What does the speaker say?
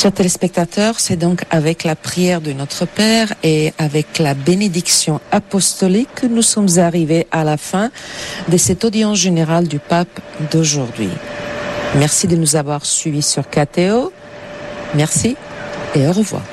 Chers téléspectateurs, c'est donc avec la prière de notre Père et avec la bénédiction apostolique que nous sommes arrivés à la fin de cette audience générale du pape d'aujourd'hui. Merci de nous avoir suivis sur KTO. Merci et au revoir.